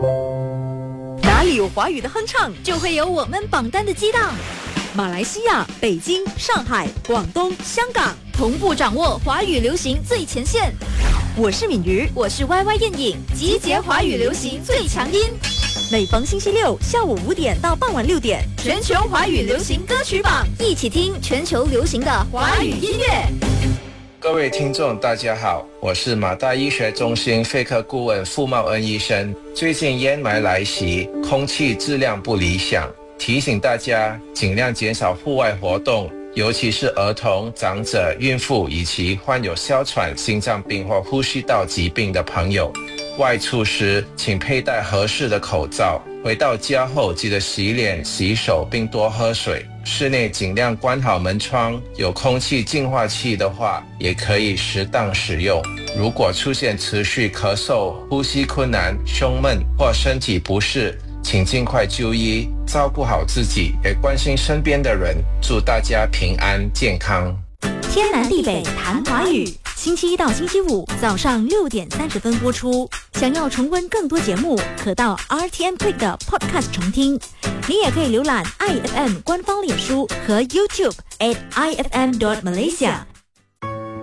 哪里有华语的哼唱， 就会有我们榜单的激荡。 马来西亚、北京、上海、广东、香港同步掌握华语流行最前线。 我是敏瑜， 我是 YY 燕影，集结华语流行最强音。 每逢星期六下午5点到傍晚6点， 全球华语流行歌曲榜，一起听全球流行的华语音乐。 各位听众大家好，我是马大医学中心肺科顾问傅茂恩医生。最近烟霾来袭，空气质量不理想，提醒大家尽量减少户外活动，尤其是儿童、长者、孕妇以及患有哮喘、心脏病或呼吸道疾病的朋友。外出时请佩戴合适的口罩，回到家后记得洗脸、洗手并多喝水。室内尽量关好门窗，有空气净化器的话也可以适当使用。如果出现持续咳嗽、呼吸困难、胸闷或身体不适，请尽快就医，照顾好自己，也关心身边的人。祝大家平安健康。 天南地北谈华语，星期一到星期五早上6点30分播出。想要重温更多节目，可到 RTM Play 的 Podcast 重听。你也可以浏览 IFM 官方脸书和 YouTube @IFM.Malaysia。